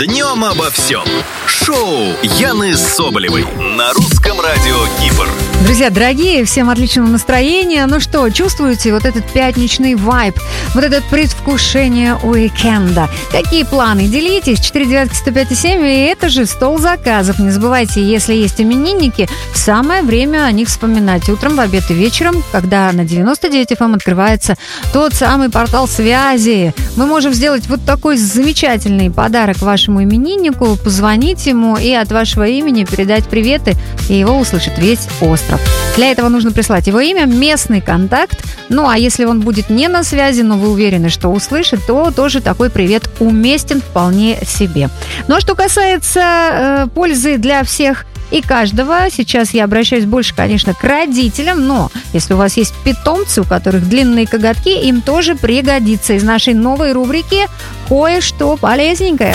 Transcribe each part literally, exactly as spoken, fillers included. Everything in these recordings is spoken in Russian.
Днем обо всем. Шоу Яны Соболевой на русском радио Кипр. Друзья, дорогие, всем отличного настроения. Ну что, чувствуете вот этот пятничный вайб, вот это предвкушение уикенда? Какие планы? Делитесь. четыре девятки сто пять и семь. И это же стол заказов. Не забывайте, если есть именинники, самое время о них вспоминать. Утром, в обед и вечером, когда на девяносто девять эф эм открывается тот самый портал связи. Мы можем сделать вот такой замечательный подарок вашему имениннику, позвонить ему и от вашего имени передать приветы, и его услышит весь остров. Для этого нужно прислать его имя, местный контакт. Ну, а если он будет не на связи, но вы уверены, что услышит, то тоже такой привет уместен вполне себе. Ну, а что касается э, пользы для всех и каждого, сейчас я обращаюсь больше, конечно, к родителям, но если у вас есть питомцы, у которых длинные коготки, им тоже пригодится из нашей новой рубрики кое-что полезненькое.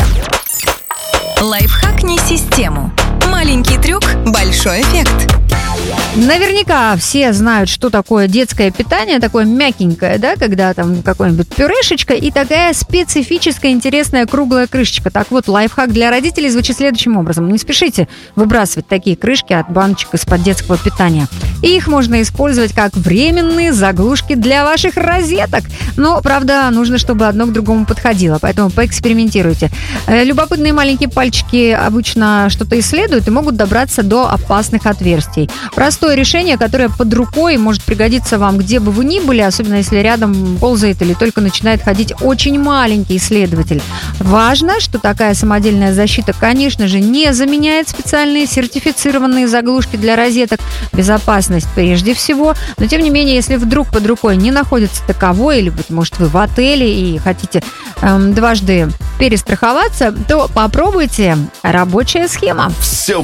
Лайфхак не систему. Маленький трюк, большой эффект. Наверняка все знают, что такое детское питание, такое мягенькое, да, когда там какое-нибудь пюрешечка и такая специфическая интересная круглая крышечка. Так вот, лайфхак для родителей звучит следующим образом. Не спешите выбрасывать такие крышки от баночек из-под детского питания. Их можно использовать как временные заглушки для ваших розеток. Но, правда, нужно, чтобы одно к другому подходило, поэтому поэкспериментируйте. Любопытные маленькие пальчики обычно что-то исследуют и могут добраться до опасных отверстий. Простое решение, которое под рукой может пригодиться вам, где бы вы ни были, особенно если рядом ползает или только начинает ходить очень маленький исследователь. Важно, что такая самодельная защита, конечно же, не заменяет специальные сертифицированные заглушки для розеток. Безопасность прежде всего. Но, тем не менее, если вдруг под рукой не находится таковой, или, быть может, вы в отеле и хотите эм, дважды перестраховаться, то попробуйте рабочая схема. Все